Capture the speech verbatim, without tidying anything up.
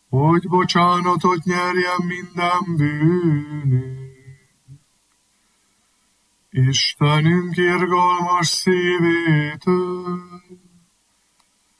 hogy bocsánatot nyerjen minden bűnünk. Istenünk irgalmas szívétől,